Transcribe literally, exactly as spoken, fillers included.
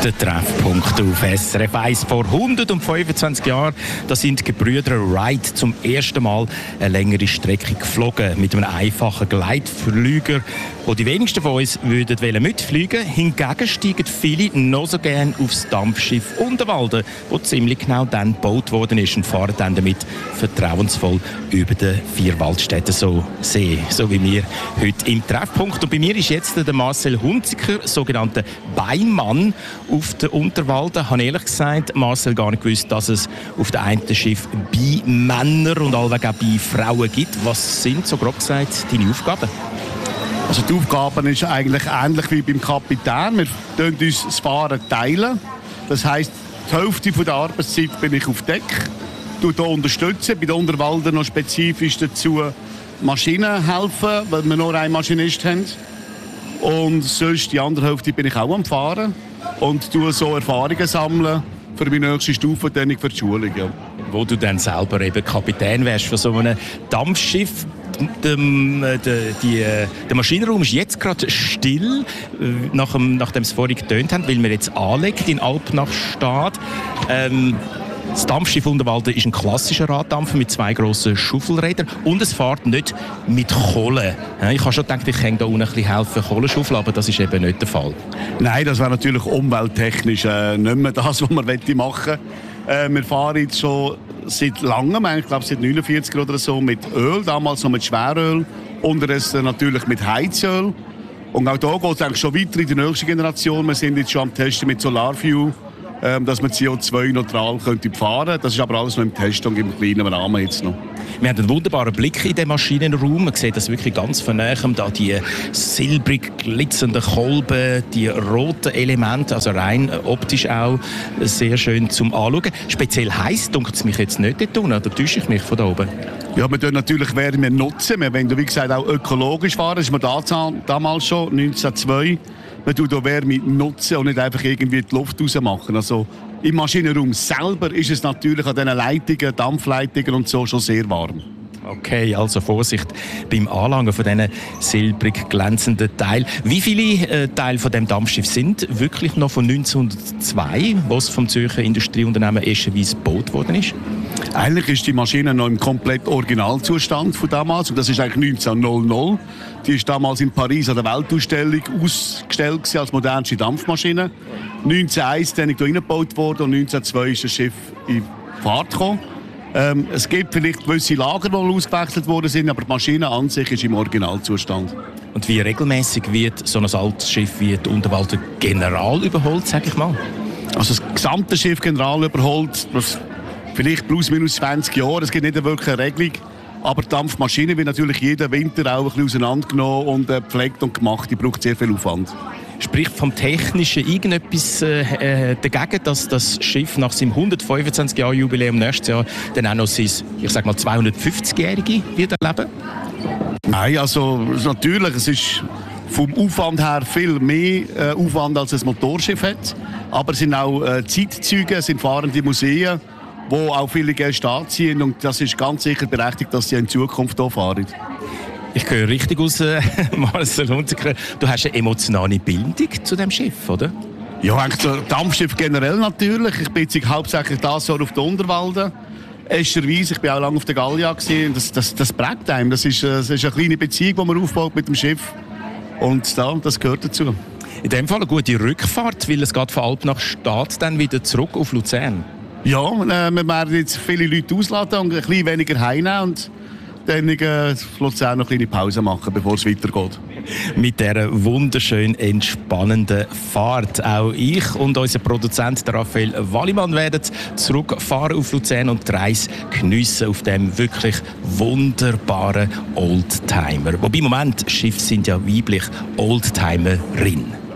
Der Treffpunkt auf S R F eins. Vor hundertfünfundzwanzig Jahren da sind die Gebrüder Wright zum ersten Mal eine längere Strecke geflogen. Mit einem einfachen Gleitflüger, wo die wenigsten von uns würden mitfliegen. Hingegen steigen viele noch so gerne aufs Dampfschiff Unterwalden, das ziemlich genau dann gebaut worden ist, und fahren dann damit vertrauensvoll über den Vierwaldstätten so See, so wie wir heute im Treffpunkt. Und bei mir ist jetzt der Marcel Hunziker, sogenannter Beimann, auf der Unterwalden. Ich habe ehrlich gesagt, Marcel, gar nicht gewusst, dass es auf dem einen Schiff Beimänner und allweg auch Beifrauen gibt. Was sind, so grob gesagt, deine Aufgaben? Also die Aufgabe ist eigentlich ähnlich wie beim Kapitän. Wir teilen uns das Fahren teilen. Das heisst, die Hälfte der Arbeitszeit bin ich auf Deck. Ich hier unterstütze, bei den Unterwalden noch spezifisch dazu Maschinen helfen, weil wir nur einen Maschinist haben. Und sonst die andere Hälfte bin ich auch am Fahren und tue so Erfahrungen sammeln für meine nächste Stufe, dann für die Schulung. Ja. Wo du dann selber eben Kapitän wärst von so einem Dampfschiff. Dem, der, die, der Maschinenraum ist jetzt gerade still, nach dem, nachdem es vorhin getönt haben, weil wir jetzt anlegt in Alpnachstad. Ähm, Das Dampfschiff Unterwalden ist ein klassischer Raddampfer mit zwei grossen Schaufelrädern und es fährt nicht mit Kohle. Ich habe schon gedacht, ich kann da unten ein bisschen helfen, Kohle schaufeln, aber das ist eben nicht der Fall. Nein, das wäre natürlich umwelttechnisch äh, nicht mehr das, was man machen möchte. Äh, wir fahren jetzt schon seit langem, ich glaube seit neunundvierzig oder so, mit Öl, damals noch mit Schweröl, unterdessen natürlich mit Heizöl. Und auch da geht es eigentlich schon weiter in die nächste Generation. Wir sind jetzt schon am Testen mit Solarfuel, dass man C O zwei neutral könnte fahren. Das ist aber alles noch im Test und im kleinen Rahmen jetzt noch. Wir haben einen wunderbaren Blick in den Maschinenraum. Man sieht das wirklich ganz von nahem. Da die silbrig glitzernden Kolben, die roten Elemente, also rein optisch auch sehr schön zum Anschauen. Speziell heiß dunkelt es mich jetzt nicht dort unten, oder täusche ich mich von da oben? Ja, wir tun natürlich Wärme nutzen. Wir wollen, wie gesagt, auch ökologisch fahren. Das ist mir damals schon, neunzehnhundertzwei. Man tut auch Wärme nutzen und nicht einfach irgendwie die Luft rausmachen. Also im Maschinenraum selber ist es natürlich an diesen Leitungen, Dampfleitungen und so schon sehr warm. Okay, also Vorsicht beim Anlangen von diesen silbrig glänzenden Teilen. Wie viele äh, Teile von dem Dampfschiff sind wirklich noch von neunzehnhundertzwei, was vom Zürcher Industrieunternehmen Eschenwies gebaut worden ist? Eigentlich ist die Maschine noch im kompletten Originalzustand von damals. Und das ist eigentlich neunzehnhundert. Die ist damals in Paris an der Weltausstellung ausgestellt als modernste Dampfmaschine. neunzehnhunderteins dann hier reingebaut worden und neunzehnhundertzwei ist das Schiff in Fahrt gekommen. Ähm, es gibt vielleicht gewisse Lager, die ausgewechselt worden sind, aber die Maschine an sich ist im Originalzustand. Und wie regelmäßig wird so ein altes Schiff wie die Unterwalden General überholt, sage ich mal? Also das gesamte Schiff General überholt, das vielleicht plus minus zwanzig Jahre. Es gibt nicht wirklich eine Regelung. Aber die Dampfmaschine wird natürlich jeden Winter auch ein bisschen auseinandergenommen und äh, gepflegt und gemacht. Die braucht sehr viel Aufwand. Spricht vom Technischen irgendetwas äh, dagegen, dass das Schiff nach seinem hundertfünfundzwanzig Jahr Jubiläum nächstes Jahr dann auch noch sein, ich sag mal, zweihundertfünfzigjährige wird erleben? Nein, also natürlich, es ist vom Aufwand her viel mehr äh, Aufwand als ein Motorschiff hat. Aber es sind auch äh, Zeitzeuge, es sind fahrende Museen, wo auch viele Gäste anziehen. Und das ist ganz sicher berechtigt, dass sie in Zukunft hier fahren. Ich höre richtig aus, äh, Marcel Hunziker. Du hast eine emotionale Bindung zu dem Schiff, oder? Ja, eigentlich das Dampfschiff generell natürlich. Ich bin jetzt hauptsächlich das Jahr auf der Unterwalden. Ehrlicherweise, ich war auch lange auf der Gallia gesehen. Das, das, das prägt einem. Das ist, das ist eine kleine Beziehung, die man aufbaut mit dem Schiff. Und da, das gehört dazu. In dem Fall eine gute Rückfahrt, weil es geht von Alpnachstad dann wieder zurück auf Luzern. Ja, äh, wir werden jetzt viele Leute ausladen und ein bisschen weniger heimnehmen und dann äh, Luzern noch eine kleine Pause machen, bevor es weitergeht. Mit dieser wunderschön entspannenden Fahrt. Auch ich und unser Produzent Raphael Wallimann werden zurückfahren auf Luzern und die Reise geniessen auf dem wirklich wunderbaren Oldtimer. Wobei im Moment Schiffe sind ja weiblich Oldtimerin.